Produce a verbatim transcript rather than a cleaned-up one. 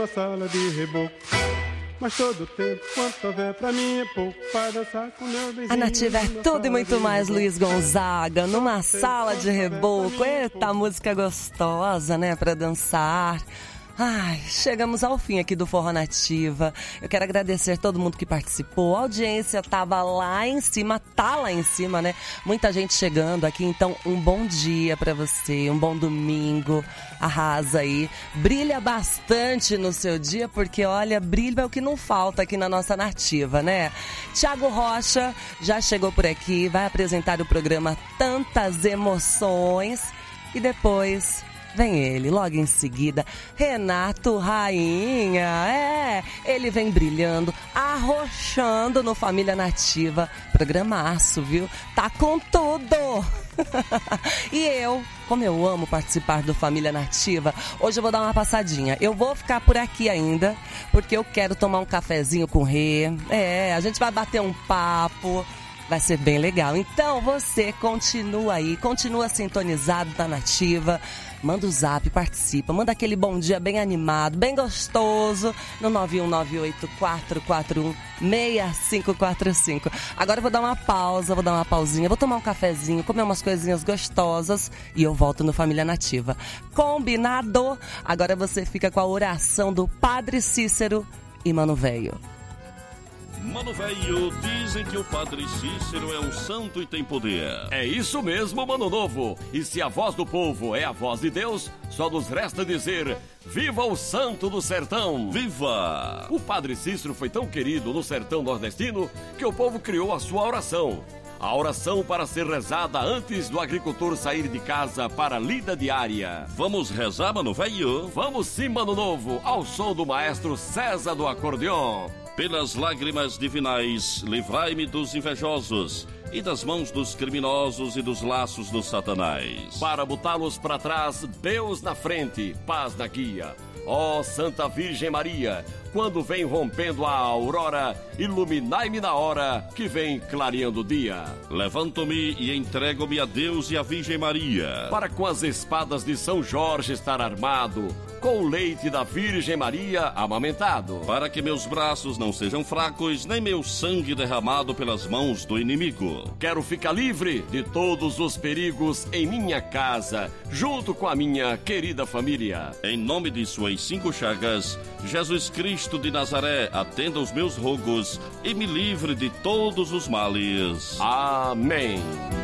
Uma sala de reboco. Mas todo tempo, quanto houver pra mim é pouco pra dançar com meu beijinho. A Nativa é tudo e muito mais, Luiz Gonzaga, numa sala de reboco. Eita, música gostosa, né, pra dançar. Ai, chegamos ao fim aqui do Forró Nativa. Eu quero agradecer todo mundo que participou. A audiência tava lá em cima, tá lá em cima, né? Muita gente chegando aqui, então um bom dia pra você, um bom domingo. Arrasa aí, brilha bastante no seu dia, porque olha, brilho é o que não falta aqui na nossa Nativa, né? Thiago Rocha já chegou por aqui, vai apresentar o programa Tantas Emoções e depois... vem ele, logo em seguida, Renato Rainha, é, ele vem brilhando, arrochando no Família Nativa, programaço, viu? Tá com tudo! E eu, como eu amo participar do Família Nativa, hoje eu vou dar uma passadinha, eu vou ficar por aqui ainda, porque eu quero tomar um cafezinho com o Rê, é, a gente vai bater um papo... vai ser bem legal. Então você continua aí, continua sintonizado na Nativa. Manda o zap, participa, manda aquele bom dia bem animado, bem gostoso no nove um nove oito quatro quatro um seis cinco quatro cinco. Agora eu vou dar uma pausa, vou dar uma pausinha, vou tomar um cafezinho, comer umas coisinhas gostosas e eu volto no Família Nativa. Combinado? Agora você fica com a oração do Padre Cícero e Mano Velho. Mano velho, dizem que o Padre Cícero é um santo e tem poder. É isso mesmo, Mano Novo. E se a voz do povo é a voz de Deus, só nos resta dizer: viva o santo do sertão! Viva! O Padre Cícero foi tão querido no sertão nordestino que o povo criou a sua oração. A oração para ser rezada antes do agricultor sair de casa para a lida diária. Vamos rezar, Mano velho? Vamos sim, Mano Novo, ao som do maestro César do acordeon. Pelas lágrimas divinais, livrai-me dos invejosos e das mãos dos criminosos e dos laços do Satanás. Para botá-los para trás, Deus na frente, paz na guia. Ó Santa Virgem Maria, quando vem rompendo a aurora, iluminai-me na hora que vem clareando o dia. Levanto-me e entrego-me a Deus e a Virgem Maria, para com as espadas de São Jorge estar armado, com o leite da Virgem Maria amamentado, para que meus braços não sejam fracos, nem meu sangue derramado pelas mãos do inimigo. Quero ficar livre de todos os perigos em minha casa, junto com a minha querida família. Em nome de suas cinco chagas, Jesus Cristo de Nazaré, atenda os meus rogos e me livre de todos os males. Amém.